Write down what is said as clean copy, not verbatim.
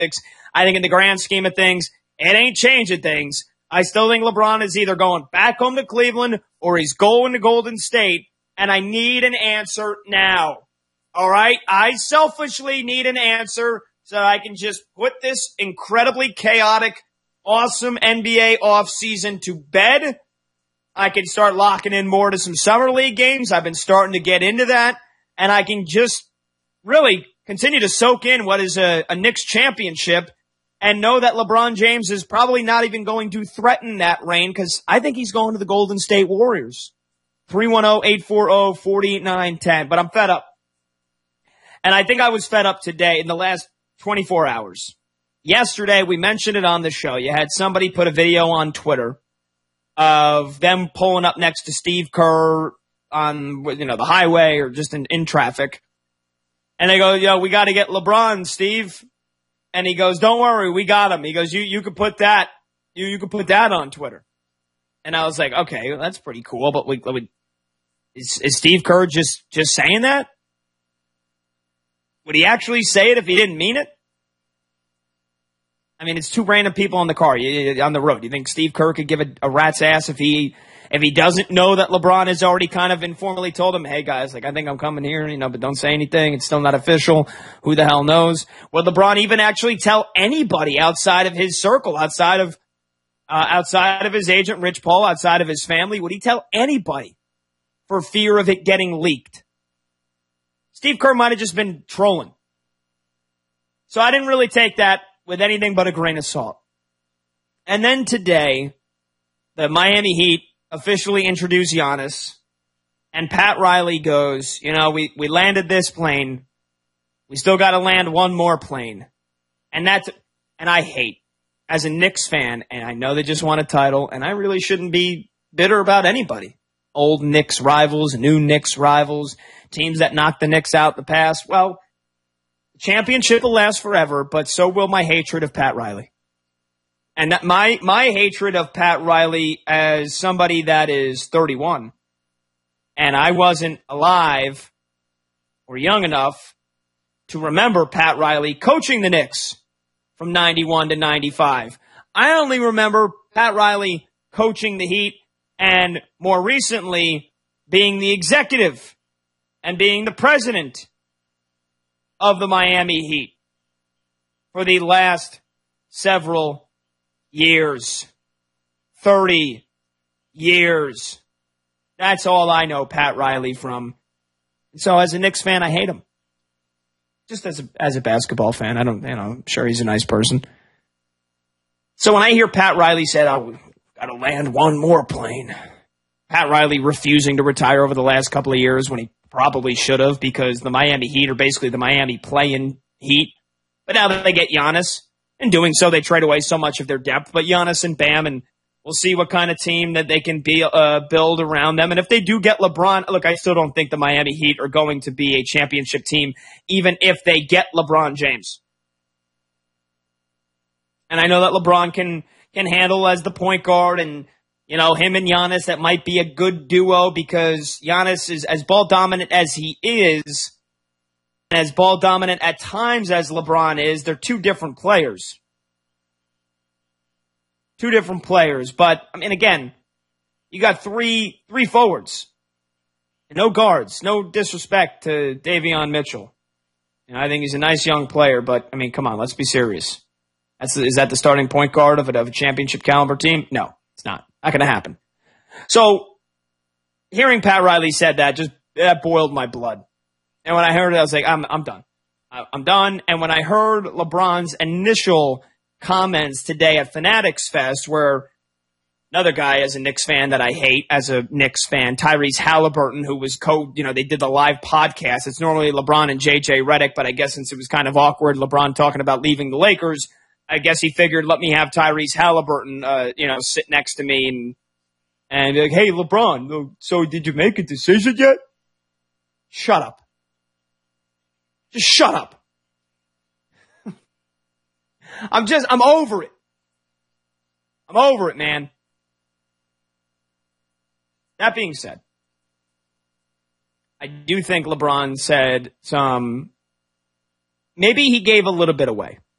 I think in the grand scheme of things, it ain't changing things. I still think LeBron is either going back home to Cleveland or he's going to Golden State, and I need an answer now. All right? I selfishly need an answer so I can just put this incredibly chaotic, awesome NBA offseason to bed. I can start locking in more to some summer league games. I've been starting to get into that. And I can just really continue to soak in what is a Knicks championship and know that LeBron James is probably not even going to threaten that reign because I think he's going to the Golden State Warriors. 310-840-4910. But I'm fed up. And I think I was fed up today in the last 24 hours. Yesterday, we mentioned it on the show. You had somebody put a video on Twitter of them pulling up next to Steve Kerr on, the highway or just in traffic. And they go, we got to get LeBron, Steve. And he goes, don't worry, we got him. He goes, you could put that, you could put that on Twitter. And I was like, okay, well, that's pretty cool. But is Steve Kerr just saying that? Would he actually say it if he didn't mean it? I mean, it's two random people on the car, on the road. You think Steve Kerr could give a rat's ass if he doesn't know that LeBron has already kind of informally told him, hey guys, I think I'm coming here, but don't say anything. It's still not official. Who the hell knows? Would LeBron even actually tell anybody outside of his circle, outside of his agent, Rich Paul, outside of his family? Would he tell anybody for fear of it getting leaked? Steve Kerr might have just been trolling. So I didn't really take that with anything but a grain of salt. And then today, the Miami Heat officially introduced Giannis, and Pat Riley goes, we landed this plane. We still got to land one more plane. And I hate, as a Knicks fan, and I know they just won a title, and I really shouldn't be bitter about anybody. Old Knicks rivals, new Knicks rivals, teams that knocked the Knicks out in the past. Well, the championship will last forever, but so will my hatred of Pat Riley. And that my hatred of Pat Riley as somebody that is 31, and I wasn't alive or young enough to remember Pat Riley coaching the Knicks from 91 to 95. I only remember Pat Riley coaching the Heat and more recently being the executive and being the president of the Miami Heat for the last several years. 30 years. That's all I know Pat Riley from. So as a Knicks fan, I hate him. Just as a basketball fan, I'm sure he's a nice person. So when I hear Pat Riley said, we got to land one more plane. Pat Riley refusing to retire over the last couple of years when he probably should have, because the Miami Heat are basically the Miami play-in Heat. But now that they get Giannis, in doing so, they trade away so much of their depth. But Giannis and Bam, and we'll see what kind of team that they can build around them. And if they do get LeBron, look, I still don't think the Miami Heat are going to be a championship team, even if they get LeBron James. And I know that LeBron can handle as the point guard, and him and Giannis, that might be a good duo, because Giannis is as ball dominant as he is, and as ball dominant at times as LeBron is. They're two different players. Two different players. But, again, you got three forwards. No guards. No disrespect to Davion Mitchell. I think he's a nice young player, but, come on, let's be serious. Is that the starting point guard of a championship caliber team? No, it's not. Not going to happen. So, hearing Pat Riley said that boiled my blood. And when I heard it, I was like, I'm done. I'm done. And when I heard LeBron's initial comments today at Fanatics Fest, where another guy as a Knicks fan that I hate as a Knicks fan, Tyrese Halliburton, who was they did the live podcast. It's normally LeBron and JJ Redick, but I guess since it was kind of awkward, LeBron talking about leaving the Lakers, I guess he figured, let me have Tyrese Halliburton, sit next to me and be like, hey, LeBron, so did you make a decision yet? Shut up. Just shut up. I'm over it. I'm over it, man. That being said, I do think LeBron said maybe he gave a little bit away.